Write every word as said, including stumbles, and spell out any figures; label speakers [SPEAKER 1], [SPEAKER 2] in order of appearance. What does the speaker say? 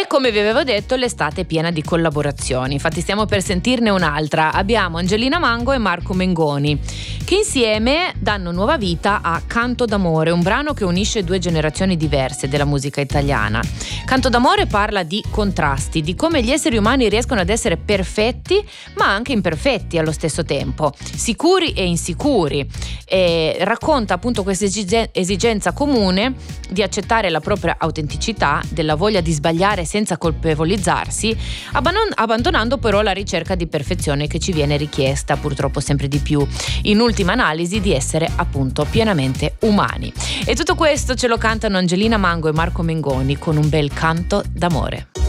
[SPEAKER 1] E come vi avevo detto, l'estate è piena di collaborazioni, infatti stiamo per sentirne un'altra. Abbiamo Angelina Mango e Marco Mengoni, che insieme danno nuova vita a Canto d'amore, un brano che unisce due generazioni diverse della musica italiana. Canto d'amore parla di contrasti, di come gli esseri umani riescono ad essere perfetti ma anche imperfetti allo stesso tempo, sicuri e insicuri, e racconta appunto questa esigenza comune di accettare la propria autenticità, della voglia di sbagliare senza colpevolizzarsi, abbandonando però la ricerca di perfezione che ci viene richiesta purtroppo sempre di più, in ultima analisi di essere appunto pienamente umani. E tutto questo ce lo cantano Angelina Mango e Marco Mengoni con un bel canto d'amore.